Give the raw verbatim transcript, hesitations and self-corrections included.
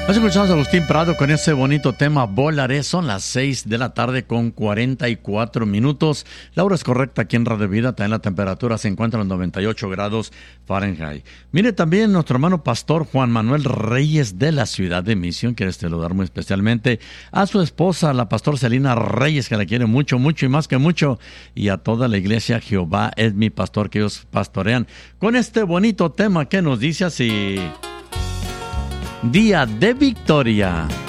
Has escuchado a Agustín Prado con ese bonito tema Volaré. Son las seis de la tarde con cuarenta y cuatro minutos. La hora es correcta aquí en Radio Vida. También la temperatura se encuentra en los noventa y ocho grados Fahrenheit. Mire, también nuestro hermano pastor Juan Manuel Reyes de la ciudad de Misión quiere saludar muy especialmente a su esposa, la pastor Celina Reyes, que la quiere mucho, mucho y más que mucho. Y a toda la iglesia Jehová es mi pastor, que ellos pastorean. Con este bonito tema que nos dice así: Día de Victoria.